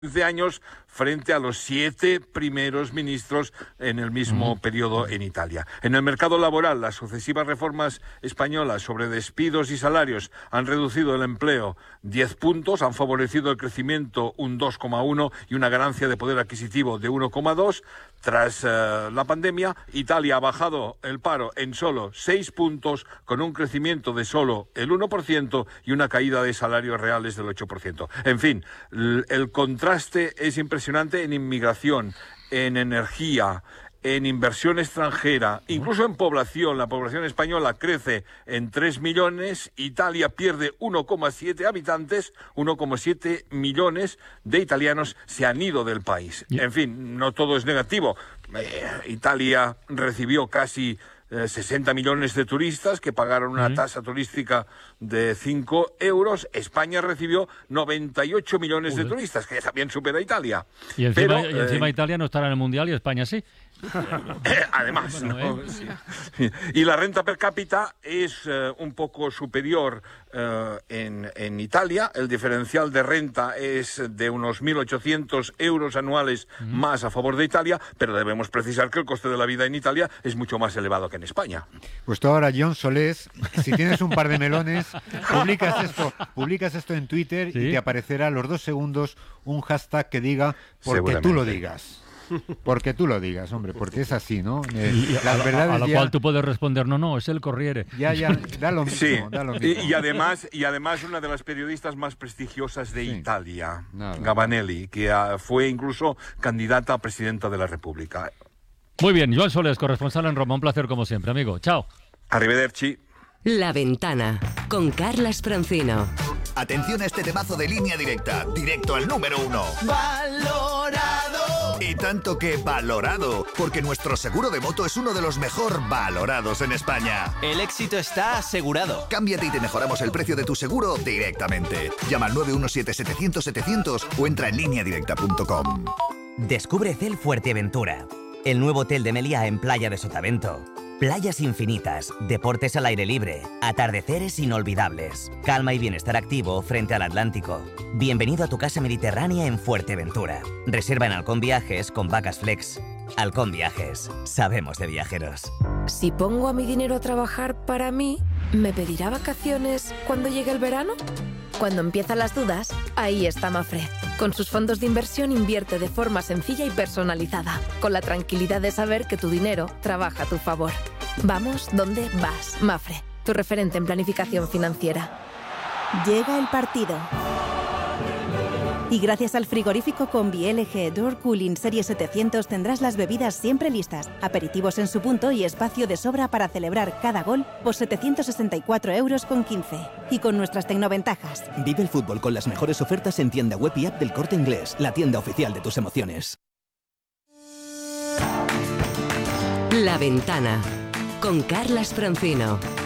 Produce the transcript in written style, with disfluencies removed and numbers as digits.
15 años frente a los 7 primeros ministros en el mismo periodo en Italia. En el mercado laboral, las sucesivas reformas españolas sobre despidos y salarios han reducido el empleo 10 puntos, han favorecido el crecimiento un 2,1 y una ganancia de poder adquisitivo de 1,2. Tras la pandemia, Italia ha bajado el paro en solo 6 puntos, con un crecimiento de solo el 1% y una caída de salarios reales del 8%. En fin, el contraste es impresionante en inmigración, en energía, en inversión extranjera, incluso en población. La población española crece en 3 millones, Italia pierde 1,7 habitantes, 1,7 millones de italianos se han ido del país. En fin, no todo es negativo. Italia recibió casi 60 millones de turistas que pagaron una tasa turística de 5 euros. España recibió 98 millones de turistas, que también supera a Italia. Y encima Italia no estará en el Mundial y España sí. Además, ¿no? Sí. Y la renta per cápita es un poco superior en Italia. El diferencial de renta es de unos 1.800 euros anuales más a favor de Italia, pero debemos precisar que el coste de la vida en Italia es mucho más elevado que en España. Pues tú ahora, John Solés, si tienes un par de melones, publicas esto en Twitter y te aparecerá a los 2 segundos un hashtag que diga porque tú lo digas. Porque tú lo digas, hombre, porque es así, ¿no? A lo cual tú puedes responder, no, es el Corriere. Ya, da lo mismo. Sí. Da lo mismo. Y además una de las periodistas más prestigiosas de Italia, Gabanelli, que fue incluso candidata a presidenta de la República. Muy bien, Joan Solés, corresponsal en Roma. Un placer como siempre, amigo. Chao. Arrivederci. La Ventana, con Carlas Francino. Atención a este temazo de Línea Directa, directo al número 1. ¡Valorado! Y tanto que valorado, porque nuestro seguro de moto es uno de los mejor valorados en España. El éxito está asegurado. Cámbiate y te mejoramos el precio de tu seguro directamente. Llama al 917-700-700 o entra en lineadirecta.com. Descubre Cel Fuerteventura, el nuevo hotel de Meliá en Playa de Sotavento. Playas infinitas, deportes al aire libre, atardeceres inolvidables, calma y bienestar activo frente al Atlántico. Bienvenido a tu casa mediterránea en Fuerteventura. Reserva en Halcón Viajes con Vacas Flex. Halcón Viajes, sabemos de viajeros. Si pongo a mi dinero a trabajar para mí, ¿me pedirá vacaciones cuando llegue el verano? Cuando empiezan las dudas, ahí está Mafre. Con sus fondos de inversión invierte de forma sencilla y personalizada, con la tranquilidad de saber que tu dinero trabaja a tu favor. Vamos donde vas, Mafre, tu referente en planificación financiera. Llega el partido. Y gracias al frigorífico Combi LG Door Cooling Serie 700 tendrás las bebidas siempre listas, aperitivos en su punto y espacio de sobra para celebrar cada gol por 764,15 euros. Y con nuestras tecnoventajas. Vive el fútbol con las mejores ofertas en tienda web y app del Corte Inglés, la tienda oficial de tus emociones. La Ventana, con Carlas Francino.